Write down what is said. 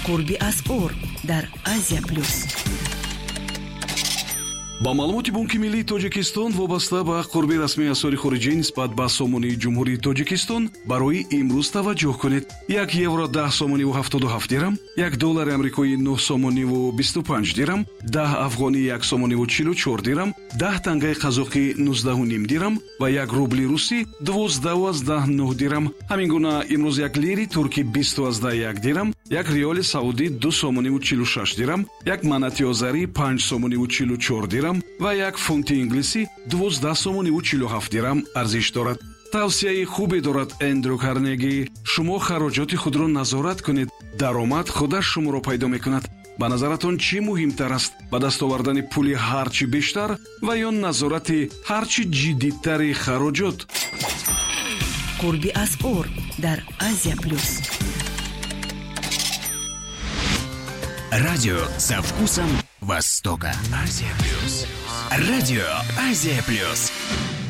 قربی اسعار در آسیا پلوس. با маълумоти Бонки Миллии Тоҷикистон вобаста ба қурби расмии асъори хориҷӣ нисбат ба сомонии Ҷумҳурии Тоҷикистон барои имрӯз таваҷҷӯҳ кунед. 1 евро 10 сомониву 77 дирам, 1 доллари амрикоӣ 9 сомониву 25 дирам, 10 афғонӣ 1 сомониву 44 дирам, 10 тангаи қазоқӣ 19.5 дирам ва 1 рубли русӣ 12.9 дирам. ҳамин гуна имрӯз 1 лири туркӣ 20.1 дирам, 1 риёли саудӣ 2 сомониву 46 дирам, 1 манати озарӣ 5 сомониву 44 дирам ва 1 фунти инглисӣ 12 сомониву 47 дирам арзиш дорад. тавсияи хубе дорад Эндрю Карнеги. шумо хароҷоти худро назорат кунед, даромад худаш шуморо пайдо мекунад. ба назаратон чӣ муҳимтар аст, ба даст овардани пули ҳарчи бештар ва ё назорати ҳарчи ҷиддитари хароҷот? قربی اسعار در آسیا پلюс. Радио со вкусом Востока. Азия Плюс. Радио Азия Плюс.